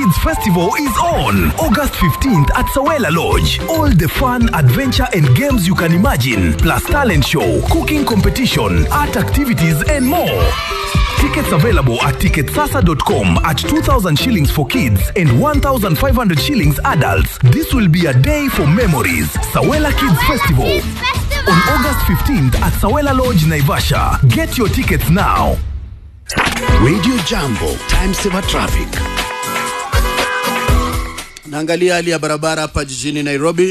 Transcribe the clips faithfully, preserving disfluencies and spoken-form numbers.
Kids Festival is on August fifteenth at Sawela Lodge. All the fun, adventure and games you can imagine, plus talent show, cooking competition, art activities and more. Tickets available at ticket sasa dot com at two thousand shillings for kids and one thousand five hundred shillings adults. This will be a day for memories. Sawela Kids Festival. Kids Festival on August fifteenth at Sawela Lodge, Naivasha. Get your tickets now. Radio Jambo, time saver traffic. Naangalia hali ya barabara hapa jijini Nairobi.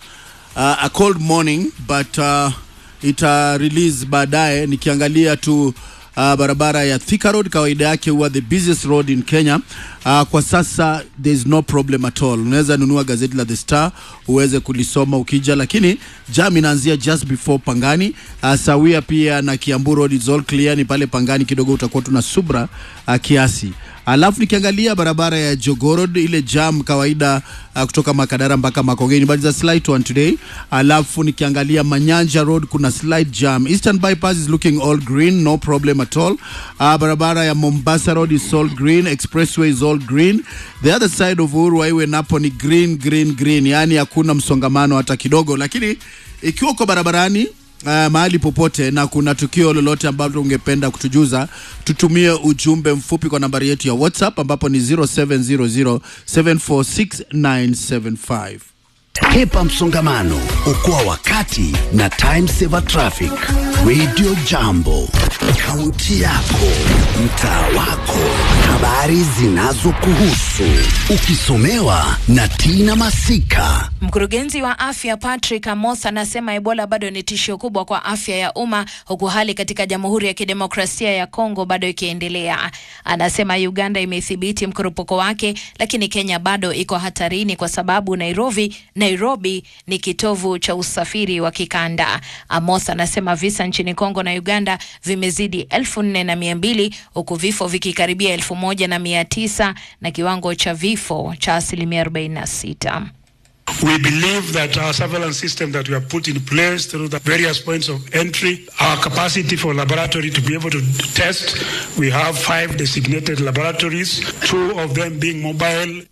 Uh, a cold morning but uh, ita release baadaye. Nikiangalia tu uh, barabara ya Thika Road, kawaida yake huwa the busiest road in Kenya. Uh, kwa sasa there's no problem at all. Unaweza nunua gazeti la The Star uweze kulisoma ukija, lakini jam inaanzia just before Pangani. Uh, sawia pia na Kiambu Road is all clear, ni pale Pangani kidogo utakuwa tuna subra uh, kiasi. Alafu nikiangalia barabara ya Jogoo Road, ile jam kawaida uh, kutoka Makadara mpaka Makongeni, but it's a slight one today. Alafu nikiangalia Manyanja Road kuna slight jam. Eastern Bypass is looking all green, no problem at all. Uh, barabara ya Mombasa Road is all green, Expressway is all green. The other side of Uhuru Highway napo ni green green green, yani hakuna msongamano hata kidogo. Lakini ikiwa kwa barabarani Uh, mahali popote na kuna tukio lolote ambalo ungependa kutujuza, tutumie ujumbe mfupi kwa nambari yetu ya WhatsApp ambapo ni zero seven zero zero seven four six nine seven five. Hepa msongamano, okoa wakati na time saver traffic. Radio Jambo, kaunti yako, mtaa wako, habari zinazokuhusu, ukisomewa na Tina Masika. Mkurugenzi wa afya Patrick Amoth anasema Ebola bado ni tishio kubwa kwa afya ya umma, huku hali katika Jamhuri ya Kidemokrasia ya Kongo bado ikiendelea. Anasema Uganda imethibiti mkurupuko wake, lakini Kenya bado iko hatarini kwa sababu Nairobi Nairobi ni kitovu cha usafiri wa kikanda. Amoth anasema visa nchini Kongo na Uganda vimezidi elfu nne na mia mbili, huku vifo vikikaribia elfu moja na mia tisa na kiwango cha vifo cha asilimia arobaini na sita. We believe that our surveillance system that we have put in place through the various points of entry, our capacity for laboratory to be able to test, we have five designated laboratories, two of them being mobile.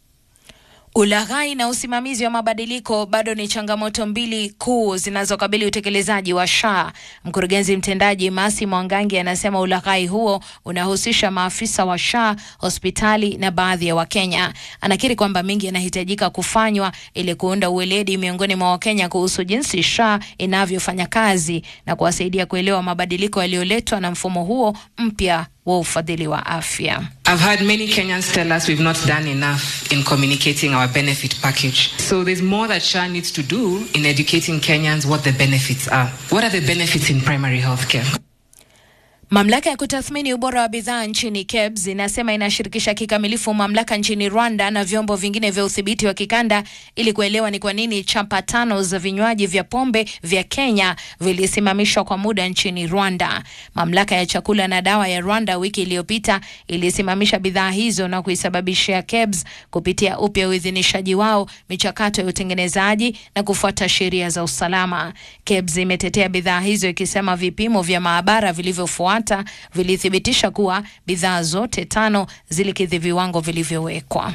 Ulaghai na usimamizi wa mabadiliko bado ni changamoto mbili kuu zinazokabili utekelezaji wa S H A. Mkurugenzi mtendaji Masi Mwangangi anasema ulaghai huo unahusisha maafisa wa S H A, hospitali na baadhi ya Wakenya. Anakiri kwamba mingi yanahitajika kufanywa ili kuunda uweledi miongoni mwa Wakenya kuhusu jinsi S H A inavyofanya kazi na kuwasaidia kuelewa mabadiliko yaliyoletwa na mfumo huo mpya wa ufadhili wa afya. I've heard many Kenyans tell us we've not done enough in communicating our benefit package. So there's more that S H A needs to do in educating Kenyans what the benefits are. What are the benefits in primary healthcare? Mamlaka ya kutathmini ubora wa bidhaa nchini K E B S inasema inashirikisha kikamilifu mamlaka nchini Rwanda na vyombo vingine vya udhibiti wa kikanda ili kuelewa ni kwa nini chapa tano za vinywaji vya pombe vya Kenya vilisimamishwa kwa muda nchini Rwanda. Mamlaka ya chakula na dawa ya Rwanda wiki iliyopita ilisimamisha bidhaa hizo na kuisababishia K E B S kupitia upya uidhinishaji wao, michakato ya utengenezaji na kufuata sheria za usalama. K E B S imetetea bidhaa hizo ikisema vipimo vya maabara vilivyofuata vilithibitisha kuwa bidhaa zote tano zilikidhi viwango vilivyowekwa.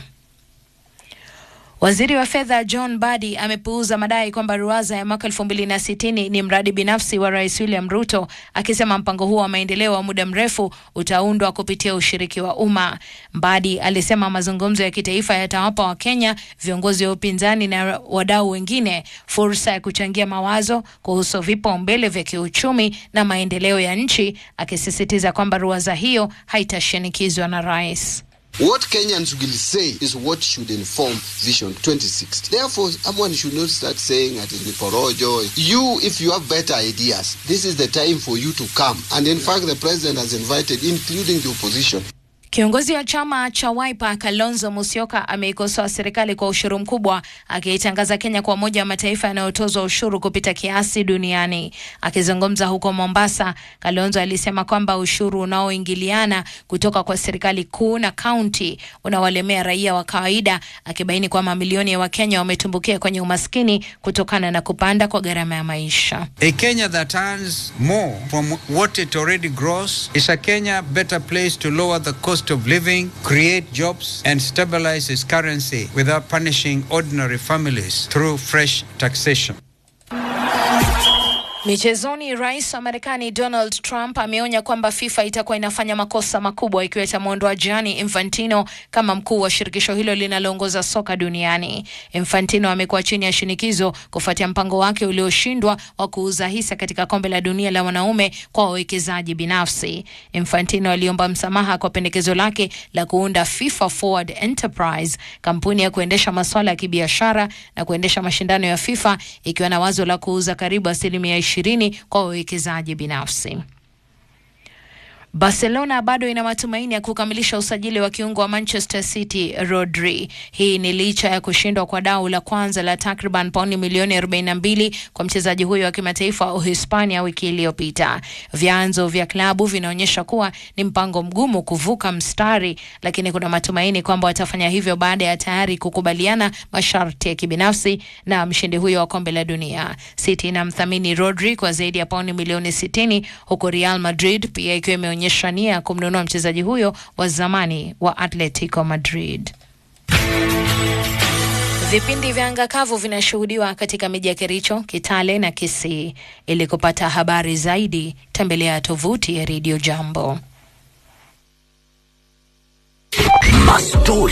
Waziri wa fedha John Badi amepuuza madai kwamba ruwaza ya mwaka elfu mbili na sitini ni mradi binafsi wa Rais William Ruto, akisema mpango huo wa maendeleo wa muda mrefu utaundwa kupitia ushiriki wa umma. Badi alisema mazungumzo ya kitaifa yatawapa Wakenya, viongozi wa upinzani na wadau wengine fursa ya kuchangia mawazo kuhusu vipaumbele vya kiuchumi na maendeleo ya nchi, akisisitiza kwamba ruwaza hiyo haitashinikizwa na rais. What Kenyans will say is what should inform Vision twenty sixty. Therefore, someone should not start saying at the porojo. You, if you have better ideas, this is the time for you to come. And in fact, the president has invited, including the opposition. Kiongozi wa chama cha Wiper Kalonzo Musyoka ameikosoa serikali kwa ushuru mkubwa, akiitangaza Kenya kwa moja ya mataifa yanayotozwa ushuru kupita kiasi duniani. Akizungumza huko Mombasa, Kalonzo alisema kwamba ushuru unaoingiliana kutoka kwa serikali kuu na kaunti unawalemea raia wa kawaida, akibaini kwa mamilioni ya Wakenya wametumbukia kwenye umaskini kutokana na kupanda kwa gharama ya maisha. A Kenya that earns more from what it already grows is a Kenya better place to lower the cost cost of living, create jobs, and stabilize its currency without punishing ordinary families through fresh taxation. Michezoni, rais wa Marekani Donald Trump ameonya kwamba FIFA itakuwa inafanya makosa makubwa ikiwa itamuondoa Gianni Infantino kama mkuu wa shirikisho hilo linaloongoza soka duniani. Infantino amekuwa chini ya shinikizo kufuatia mpango wake ulioshindwa wa kuuza hisa katika kombe la dunia la wanaume kwa wawekezaji binafsi. Infantino aliomba msamaha kwa pendekezo lake la kuunda FIFA Forward Enterprise, kampuni ya kuendesha masuala ya kibiashara na kuendesha mashindano ya FIFA, ikiwa na wazo la kuuza karibu asilimia ishirini kwa wawekezaji binafsi. Barcelona bado ina matumaini ya kukamilisha usajili wa kiungo wa Manchester City Rodri. Hii ni licha ya kushindwa kwa dau la kwanza la takriban pauni milioni arobaini na mbili kwa mchezaji huyo wa kimataifa wa Uhispania wiki iliyopita. Vyanzo vya klabu vinaonyesha kuwa ni mpango mgumu kuvuka mstari, lakini kuna matumaini kwamba watafanya hivyo baada ya tayari kukubaliana masharti ya kibinafsi na mshindi huyo wa kombe la dunia. City inamthamini Rodri kwa zaidi ya pauni milioni sitini, huko Real Madrid pia ikiwa imeonyesha nia kumnunua mchezaji huyo wa zamani wa Atletico Madrid. Vipindi vya anga kavu vinashuhudiwa katika miji ya Kericho, Kitale na Kisii. Ili kupata habari zaidi, tembelea tovuti ya Radio Jambo. Mastori